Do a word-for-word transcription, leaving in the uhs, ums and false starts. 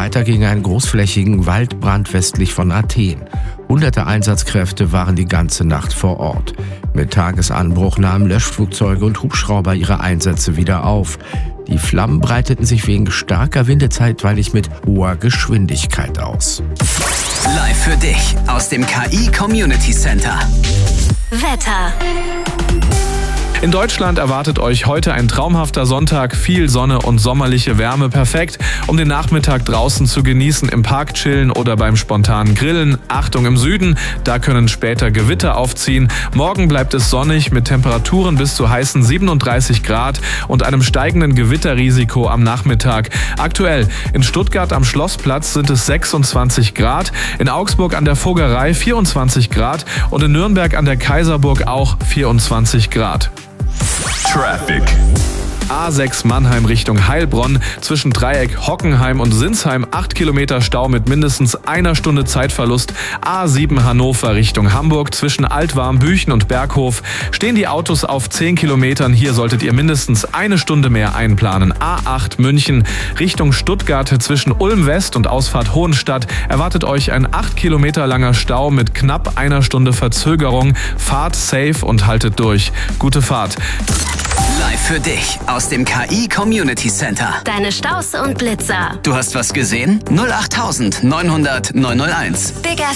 weiter gegen einen großflächigen Waldbrand westlich von Athen. Hunderte Einsatzkräfte waren die ganze Nacht vor Ort. Mit Tagesanbruch nahmen Löschflugzeuge und Hubschrauber ihre Einsätze wieder auf. Die Flammen breiteten sich wegen starker Winde zeitweilig mit hoher Geschwindigkeit aus. Live für dich aus dem K I Community Center. Wetter. In Deutschland erwartet euch heute ein traumhafter Sonntag, viel Sonne und sommerliche Wärme, perfekt, um den Nachmittag draußen zu genießen, im Park chillen oder beim spontanen Grillen. Achtung im Süden, da können später Gewitter aufziehen. Morgen bleibt es sonnig mit Temperaturen bis zu heißen siebenunddreißig Grad und einem steigenden Gewitterrisiko am Nachmittag. Aktuell in Stuttgart am Schlossplatz sind es sechsundzwanzig Grad, in Augsburg an der Vogerei vierundzwanzig Grad und in Nürnberg an der Kaiserburg auch vierundzwanzig Grad. Traffic. A sechs Mannheim Richtung Heilbronn, zwischen Dreieck Hockenheim und Sinsheim acht Kilometer Stau mit mindestens einer Stunde Zeitverlust. A sieben Hannover Richtung Hamburg, zwischen Altwarmbüchen und Berghof stehen die Autos auf zehn Kilometern. Hier solltet ihr mindestens eine Stunde mehr einplanen. A acht München Richtung Stuttgart, zwischen Ulm West und Ausfahrt Hohenstadt erwartet euch ein acht Kilometer langer Stau mit knapp einer Stunde Verzögerung. Fahrt safe und haltet durch. Gute Fahrt. Live für dich aus dem K I Community Center. Deine Staus und Blitzer. Du hast was gesehen? null acht neun null null neun null eins. Big F